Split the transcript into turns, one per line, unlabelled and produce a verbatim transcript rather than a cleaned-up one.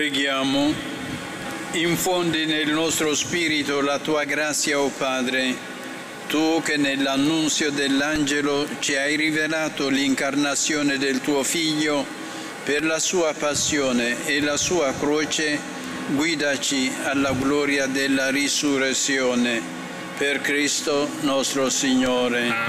Preghiamo. Infondi nel nostro spirito la tua grazia, o Padre, tu che nell'annunzio dell'angelo ci hai rivelato l'incarnazione del tuo Figlio per la sua passione e la sua croce, guidaci alla gloria della risurrezione. Per Cristo nostro Signore.